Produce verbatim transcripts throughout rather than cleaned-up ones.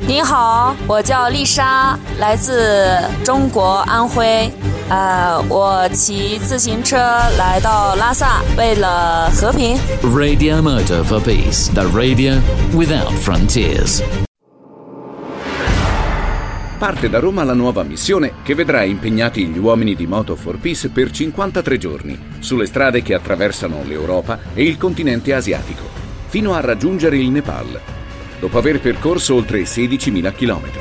您好，我叫丽莎，来自中国安徽。呃，我骑自行车来到拉萨，为了和平。 Radio Moto for Peace, the radio without frontiers. Parte da Roma la nuova missione che vedrà impegnati gli uomini di Moto for Peace per cinquantatré giorni sulle strade che attraversano l'Europa e il continente asiatico, fino a raggiungere il Nepal, dopo aver percorso oltre sedicimila chilometri.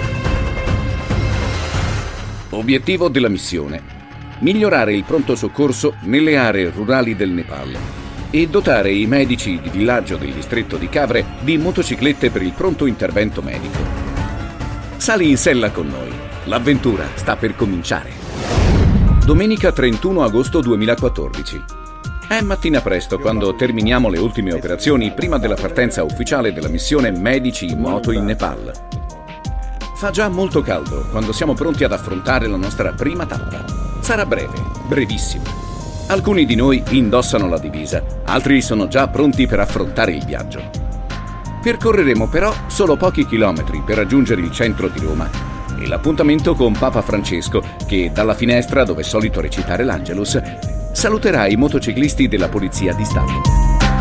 Obiettivo della missione: migliorare il pronto soccorso nelle aree rurali del Nepal e dotare i medici di villaggio del distretto di Cavre di motociclette per il pronto intervento medico. Sali in sella con noi, l'avventura sta per cominciare. Domenica trentuno agosto duemilaquattordici. È mattina presto quando terminiamo le ultime operazioni prima della partenza ufficiale della missione Medici in Moto in Nepal. Fa già molto caldo quando siamo pronti ad affrontare la nostra prima tappa. Sarà breve, brevissima. Alcuni di noi indossano la divisa, altri sono già pronti per affrontare il viaggio. Percorreremo però solo pochi chilometri per raggiungere il centro di Roma e l'appuntamento con Papa Francesco che, dalla finestra dove è solito recitare l'Angelus, saluterà i motociclisti della Polizia di Stato.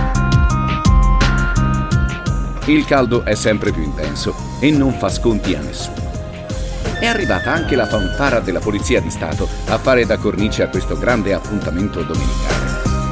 Il caldo è sempre più intenso e non fa sconti a nessuno. È arrivata anche la fanfara della Polizia di Stato a fare da cornice a questo grande appuntamento domenicale.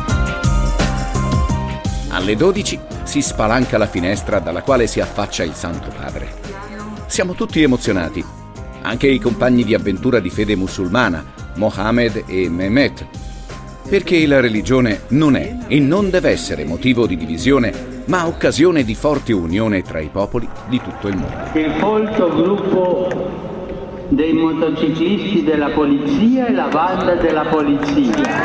Alle dodici si spalanca la finestra dalla quale si affaccia il Santo Padre. Siamo tutti emozionati, anche i compagni di avventura di fede musulmana, Mohammed e Mehmet, perché la religione non è e non deve essere motivo di divisione, ma occasione di forte unione tra i popoli di tutto il mondo. Il folto gruppo dei motociclisti della polizia e la banda della polizia.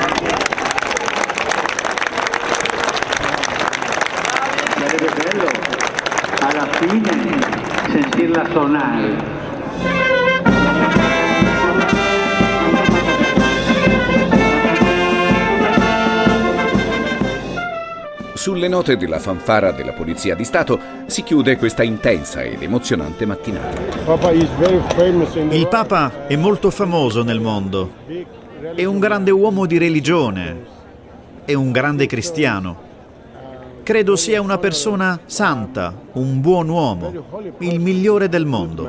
Sarebbe bello alla fine sentirla suonare. Sulle note della fanfara della Polizia di Stato si chiude questa intensa ed emozionante mattinata. Il Papa è molto famoso nel mondo. È un grande uomo di religione. È un grande cristiano. Credo sia una persona santa, un buon uomo, il migliore del mondo.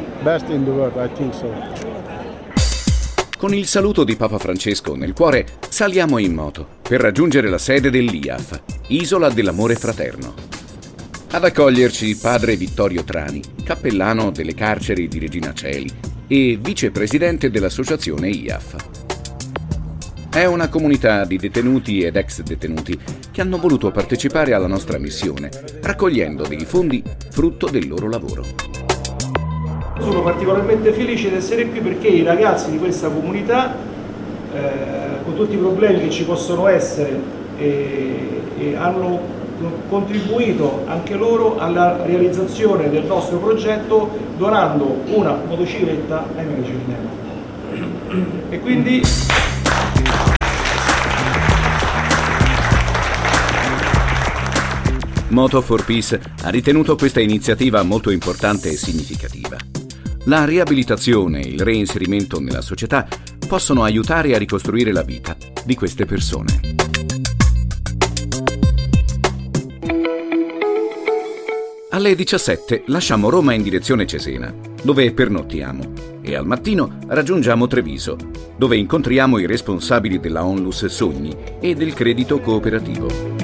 Con il saluto di Papa Francesco nel cuore, saliamo in moto per raggiungere la sede dell'I A F, Isola dell'Amore Fraterno. Ad accoglierci padre Vittorio Trani, cappellano delle carceri di Regina Coeli e vicepresidente dell'associazione I A F. È una comunità di detenuti ed ex detenuti che hanno voluto partecipare alla nostra missione, raccogliendo dei fondi frutto del loro lavoro. Sono particolarmente felice di essere qui perché i ragazzi di questa comunità, eh, con tutti i problemi che ci possono essere, eh, eh, hanno contribuito anche loro alla realizzazione del nostro progetto donando una motocicletta ai medici di Nepal. E quindi Moto for Peace ha ritenuto questa iniziativa molto importante e significativa. La riabilitazione e il reinserimento nella società possono aiutare a ricostruire la vita di queste persone. Alle diciassette lasciamo Roma in direzione Cesena, dove pernottiamo, e al mattino raggiungiamo Treviso, dove incontriamo i responsabili della Onlus Sogni e del credito cooperativo.